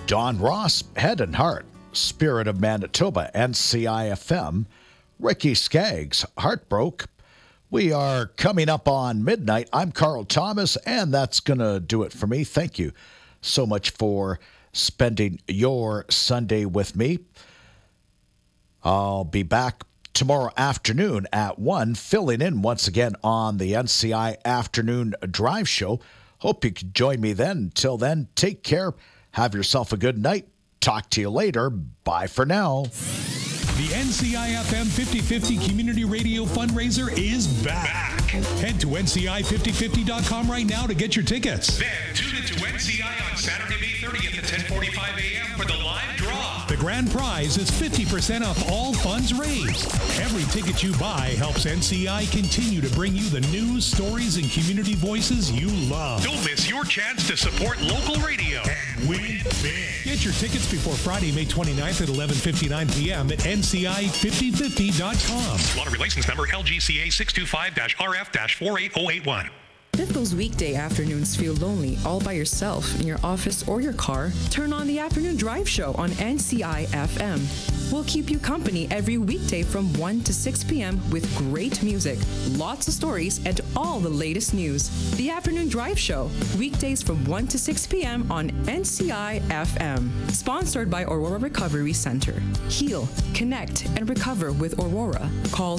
Don Ross, Head and Heart, Spirit of Manitoba, NCIFM, Ricky Skaggs, Heartbroke. We are coming up on midnight. I'm Carl Thomas, and that's going to do it for me. Thank you so much for spending your Sunday with me. I'll be back tomorrow afternoon at 1, filling in once again on the NCI Afternoon Drive Show. Hope you can join me then. Until then, take care. Have yourself a good night. Talk to you later. Bye for now. The NCIFM 50/50 Community Radio Fundraiser is back. Head to NCI5050.com right now to get your tickets. Then tune into NCI on Saturday, May 30th at 10:45 a.m. for the live draw. The grand prize is 50% off all funds raised. Every ticket you buy helps NCI continue to bring you the news, stories, and community voices you love. Don't miss your chance to support local radio and win big. Get your tickets before Friday, May 29th at 11:59 p.m. at NCI5050.com. Lottery license number LGCA 625-RF-48081. If those weekday afternoons feel lonely all by yourself in your office or your car, turn on the Afternoon Drive Show on NCI FM. We'll keep you company every weekday from 1 to 6 p.m. with great music, lots of stories, and all the latest news. The Afternoon Drive Show, weekdays from 1 to 6 p.m. on NCI FM. Sponsored by Aurora Recovery Center. Heal, connect, and recover with Aurora. Call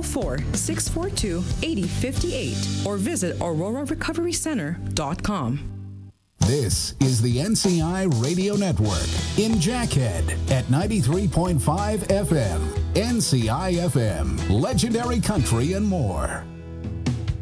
204-642-8058 or visit aurorarecoverycenter.com. This is the NCI Radio Network in Jackhead at 93.5 FM. NCI FM, legendary country and more.